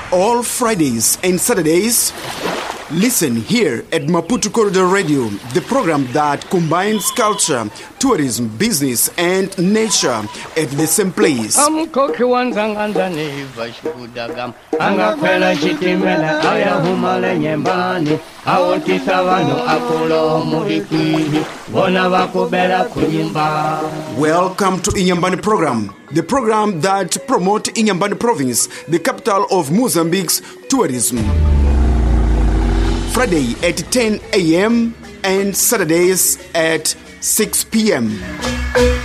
all Fridays and Saturdays. Listen here at Maputo Corridor Radio, the program that combines culture, tourism, business, and nature at the same place. Welcome to Inyambani program, the program that promotes Inyambani province, the capital of Mozambique's tourism. Friday at 10 a.m. and Saturdays at 6 p.m.